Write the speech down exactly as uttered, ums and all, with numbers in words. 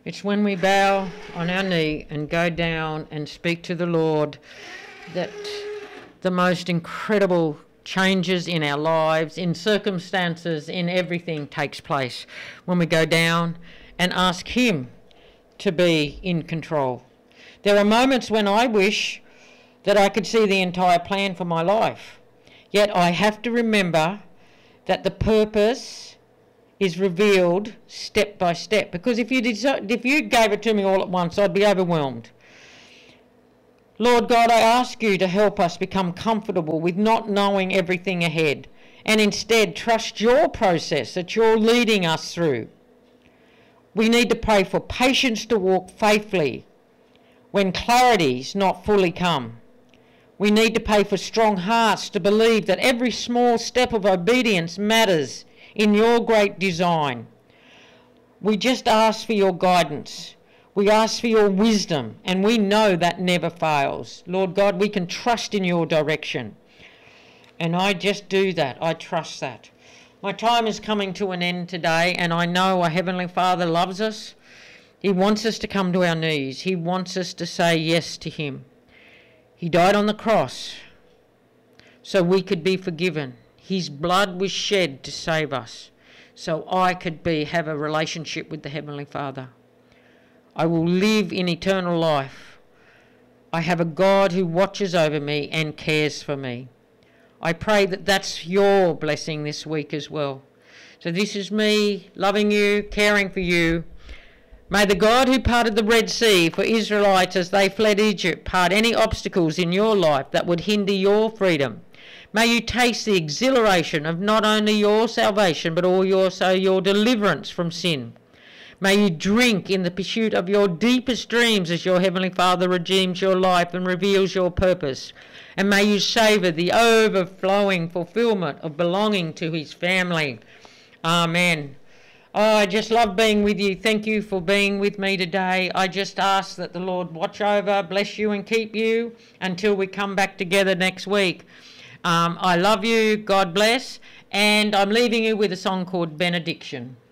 It's when we bow on our knee and go down and speak to the Lord that the most incredible changes in our lives, in circumstances, in everything takes place. When we go down and ask Him to be in control. There are moments when I wish that I could see the entire plan for my life. Yet I have to remember that the purpose is revealed step by step. Because if you decide, if you gave it to me all at once, I'd be overwhelmed. Lord God, I ask you to help us become comfortable with not knowing everything ahead, and instead trust your process that you're leading us through. We need to pray for patience to walk faithfully when clarity's not fully come. We need to pray for strong hearts to believe that every small step of obedience matters in your great design. We just ask for your guidance. We ask for your wisdom, and we know that never fails. Lord God, we can trust in your direction. And I just do that. I trust that. My time is coming to an end today, and I know our Heavenly Father loves us. He wants us to come to our knees. He wants us to say yes to Him. He died on the cross so we could be forgiven. His blood was shed to save us, so I could be have a relationship with the Heavenly Father. I will live in eternal life. I have a God who watches over me and cares for me. I pray that that's your blessing this week as well. So this is me loving you, caring for you. May the God who parted the Red Sea for Israelites as they fled Egypt part any obstacles in your life that would hinder your freedom. May you taste the exhilaration of not only your salvation, but also your deliverance from sin. May you drink in the pursuit of your deepest dreams as your Heavenly Father redeems your life and reveals your purpose. And may you savour the overflowing fulfilment of belonging to His family. Amen. Oh, I just love being with you. Thank you for being with me today. I just ask that the Lord watch over, bless you and keep you until we come back together next week. Um, I love you. God bless. And I'm leaving you with a song called Benediction.